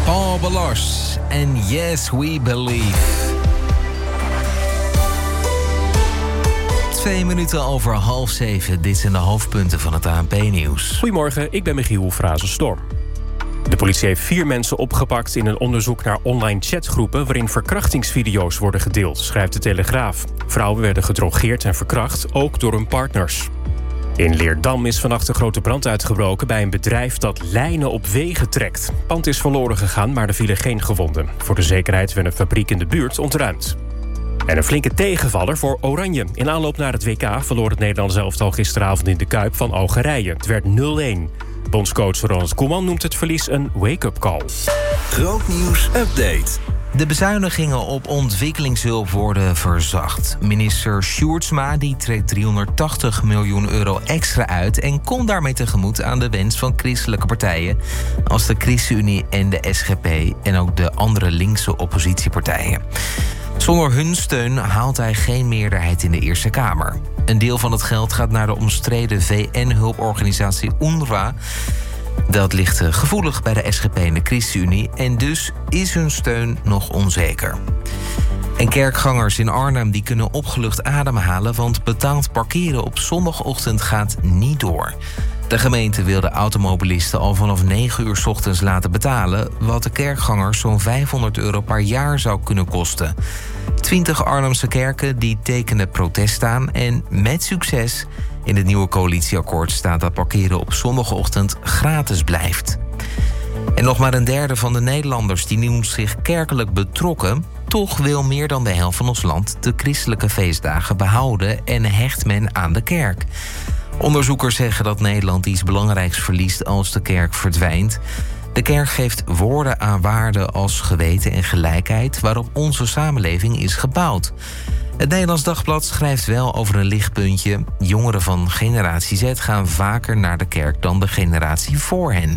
Paul Baloche en Yes We Believe. 2 minuten over 6:30. Dit zijn de hoofdpunten van het ANP-nieuws. Goedemorgen, ik ben Michiel Frazen-Storm. De politie heeft 4 mensen opgepakt in een onderzoek naar online chatgroepen waarin verkrachtingsvideo's worden gedeeld, schrijft de Telegraaf. Vrouwen werden gedrogeerd en verkracht, ook door hun partners. In Leerdam is vannacht een grote brand uitgebroken bij een bedrijf dat lijnen op wegen trekt. Pand is verloren gegaan, maar er vielen geen gewonden. Voor de zekerheid werd een fabriek in de buurt ontruimd. En een flinke tegenvaller voor Oranje. In aanloop naar het WK verloor het Nederlandse elftal gisteravond in de Kuip van Algerije. Het werd 0-1. Bondscoach Ronald Koeman noemt het verlies een wake-up call. Grootnieuws update. De bezuinigingen op ontwikkelingshulp worden verzacht. Minister Sjoerdsma die trekt €380 miljoen extra uit en komt daarmee tegemoet aan de wens van christelijke partijen als de ChristenUnie en de SGP en ook de andere linkse oppositiepartijen. Zonder hun steun haalt hij geen meerderheid in de Eerste Kamer. Een deel van het geld gaat naar de omstreden VN-hulporganisatie UNRWA. Dat ligt gevoelig bij de SGP en de ChristenUnie en dus is hun steun nog onzeker. En kerkgangers in Arnhem die kunnen opgelucht ademhalen, want betaald parkeren op zondagochtend gaat niet door. De gemeente wil de automobilisten al vanaf 9 uur 's ochtends laten betalen, wat de kerkgangers zo'n €500 per jaar zou kunnen kosten. 20 Arnhemse kerken die tekenen protest aan en met succes. In het nieuwe coalitieakkoord staat dat parkeren op zondagochtend gratis blijft. En nog maar een derde van de Nederlanders die noemt zich kerkelijk betrokken. Toch wil meer dan de helft van ons land de christelijke feestdagen behouden en hecht men aan de kerk. Onderzoekers zeggen dat Nederland iets belangrijks verliest als de kerk verdwijnt. De kerk geeft woorden aan waarden als geweten en gelijkheid waarop onze samenleving is gebouwd. Het Nederlands Dagblad schrijft wel over een lichtpuntje. Jongeren van generatie Z gaan vaker naar de kerk dan de generatie voor hen.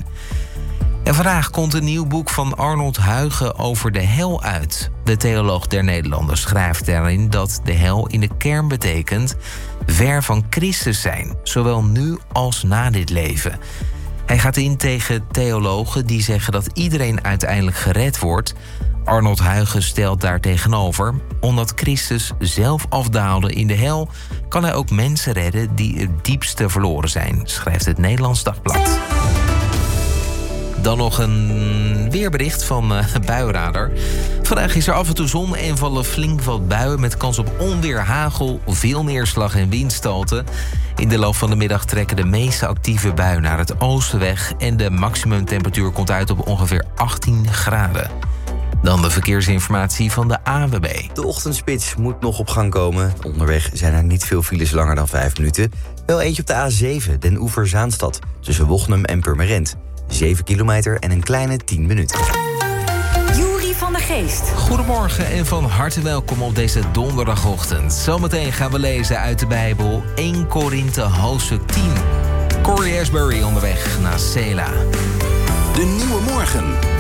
En vandaag komt een nieuw boek van Arnold Huyghe over de hel uit. De theoloog der Nederlanders schrijft daarin dat de hel in de kern betekent ver van Christus zijn, zowel nu als na dit leven. Hij gaat in tegen theologen die zeggen dat iedereen uiteindelijk gered wordt. Arnold Huyghe stelt daar tegenover: omdat Christus zelf afdaalde in de hel, kan hij ook mensen redden die het diepste verloren zijn, schrijft het Nederlands Dagblad. Dan nog een weerbericht van Buienradar. Vandaag is er af en toe zon en vallen flink wat buien met kans op onweer, hagel, veel neerslag en windstoten. In de loop van de middag trekken de meeste actieve buien naar het oosten weg en de maximumtemperatuur komt uit op ongeveer 18 graden. Dan de verkeersinformatie van de ANWB. De ochtendspits moet nog op gang komen. Onderweg zijn er niet veel files langer dan 5 minuten. Wel eentje op de A7, Den Oever-Zaanstad, tussen Wochnum en Purmerend. 7 kilometer en een kleine 10 minuten. Juri van der Geest. Goedemorgen en van harte welkom op deze donderdagochtend. Zometeen gaan we lezen uit de Bijbel 1 Korinthe hoofdstuk 10. Corey Asbury onderweg naar Sela. De nieuwe morgen.